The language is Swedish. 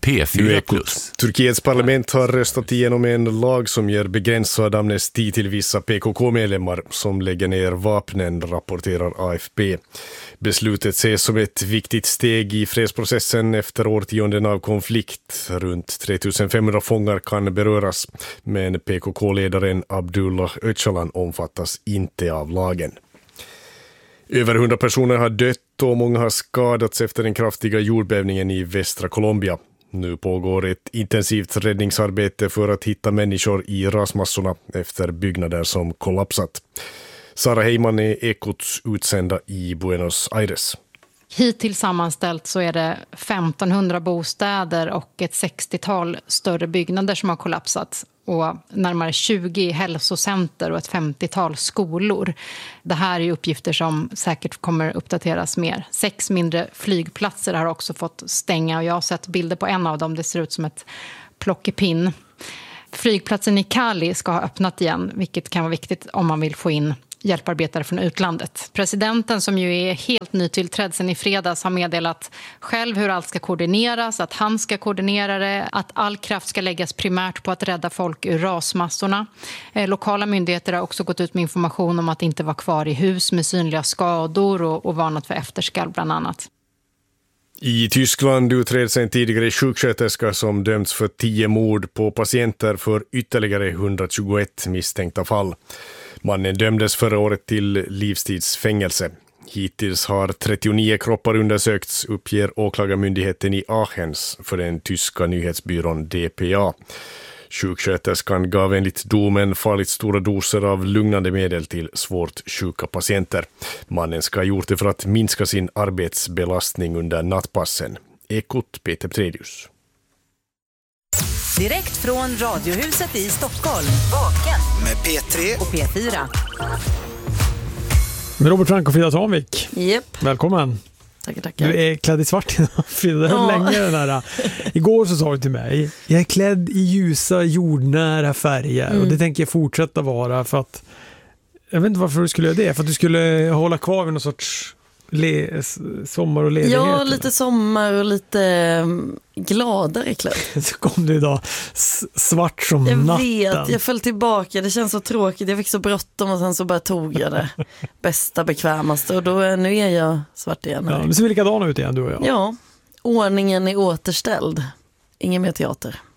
P4+. Turkiets parlament har röstat igenom en lag som ger begränsad amnesti till vissa PKK-medlemmar som lägger ner vapnen, rapporterar AFP. Beslutet ses som ett viktigt steg i fredsprocessen efter årtionden av konflikt. Runt 3500 fångar kan beröras, men PKK-ledaren Abdullah Öcalan omfattas inte av lagen. Över 100 personer har dött och många har skadats efter den kraftiga jordbävningen i västra Colombia. Nu pågår ett intensivt räddningsarbete för att hitta människor i rasmassorna efter byggnader som kollapsat. Sara Heiman är Ekots utsända i Buenos Aires. Hittills sammanställt så är det 1500 bostäder och ett 60-tal större byggnader som har kollapsat och närmare 20 hälsocenter och ett 50-tal skolor. Det här är uppgifter som säkert kommer uppdateras mer. 6 mindre flygplatser har också fått stänga och jag har sett bilder på en av dem. Det ser ut som ett plockepinn. Flygplatsen i Cali ska ha öppnat igen, vilket kan vara viktigt om man vill få in hjälparbetare från utlandet. Presidenten, som ju är helt nytillträdd sedan i fredags, har meddelat själv hur allt ska koordineras, att han ska koordinera det, att all kraft ska läggas primärt på att rädda folk ur rasmassorna. Lokala myndigheter har också gått ut med information om att inte vara kvar i hus med synliga skador och varnat för efterskalv bland annat. I Tyskland utreds en tidigare sjuksköterska som dömts för 10 mord på patienter för ytterligare 121 misstänkta fall. Mannen dömdes förra året till livstidsfängelse. Hittills har 39 kroppar undersökts, uppger åklagarmyndigheten i Aachens för den tyska nyhetsbyrån DPA. Sjuksköterskan gav enligt domen farligt stora doser av lugnande medel till svårt sjuka patienter. Mannen ska ha gjort det för att minska sin arbetsbelastning under nattpassen. Ekot Peter Tredius. Direkt från Radiohuset i Stockholm. Vaken med P3 och P4. Med Robert Frank och Frida Tanvik. Yep. Välkommen. Tackar. Du är klädd i svart idag, Frida. Det har länge den här. Igår så sa du till mig, jag är klädd i ljusa, jordnära färger. Och det tänker jag fortsätta vara för att, jag vet inte varför du skulle göra det. För att du skulle hålla kvar vid någon sorts sommar och ledighet. Ja, lite sommar och lite gladare klädd. Så kom du idag svart som jag natten. Jag vet, jag föll tillbaka. Det känns så tråkigt. Jag fick så bråttom och sen så bara tog jag det bästa, bekvämaste. Och då, nu är jag svart igen. Ja, nu ser vi likadana ut igen, du och jag. Ja, ordningen är återställd. Ingen mer teater.